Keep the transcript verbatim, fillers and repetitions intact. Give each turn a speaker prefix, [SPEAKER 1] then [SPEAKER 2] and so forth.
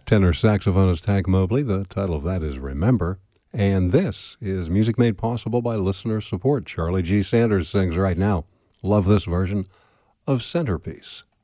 [SPEAKER 1] tenor saxophonist Hank Mobley. The title of that is Remember. And this is music made possible by listener support. Charlie G. Sanders sings right now. Love this version of Centerpiece.